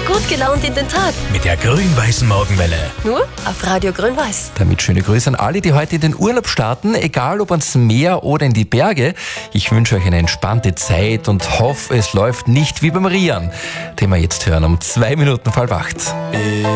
gut gelaunt in den Tag. Mit der grün-weißen Morgenwelle. Nur auf Radio Grün-Weiß. Damit schöne Grüße an alle, die heute in den Urlaub starten, egal ob ans Meer oder in die Berge. Ich wünsche euch eine entspannte Zeit und hoffe, es läuft nicht wie beim Rian, den wir jetzt hören um 2 Minuten vor 8.